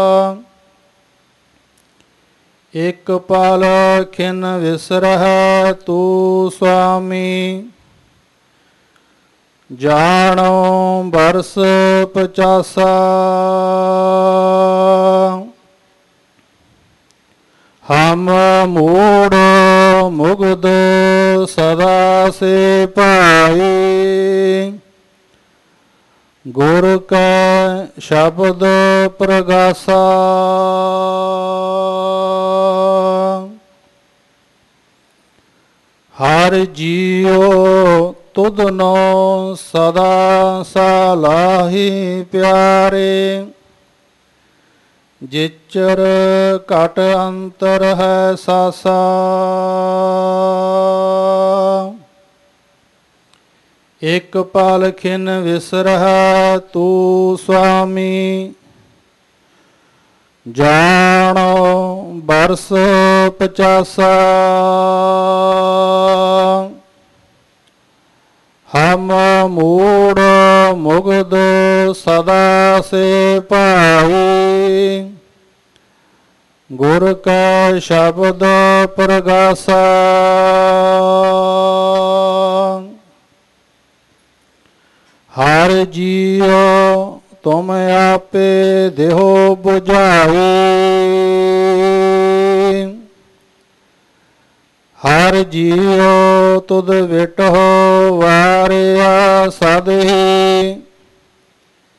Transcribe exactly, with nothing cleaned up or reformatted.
ਇਕ ਪਲ ਖਿਨ ਵਿਸਰਹਿ ਤੂੰ ਸੁਆਮੀ, ਜਾਣੋ ਬਰਸ ਪਚਾਸਾ। ਹਮ ਮੂੜ ਮੁਗਧ ਸਦਾ ਸੇ ਭਾਈ, ਗੁਰ ਕੈ ਸ਼ਬਦ ਪ੍ਰਗਾਸਾ। ਹਰ ਜੀਉ ਤੁਧਨੋ ਸਦਾ ਸਲਾਹੀ ਪਿਆਰੇ, ਜਿਚਰ ਘਟ ਅੰਤਰ ਹੈ ਸਾਸਾ। ਇਕ ਪਲ ਖਿਨ ਵਿਸਰਹਿ ਤੂੰ ਸੁਆਮੀ, ਜਾਣੋ ਬਰਸ ਪਚਾਸਾ। ਹਮ ਮੂੜ ਮੁਗਧ ਸਦਾ ਸੇ ਭਾਈ, ਗੁਰ ਕੈ ਸ਼ਬਦ ਪ੍ਰਗਾਸਾ। ਹਰ ਜੀਉ ਤੁਮ ਆਪੇ ਦੇਹੋ ਬੁਝਾਈ, ਹਰ ਜੀਉ ਤੁਧ ਵਿਟਹੁ ਵਾਰਿਆ ਸਦਹੀ।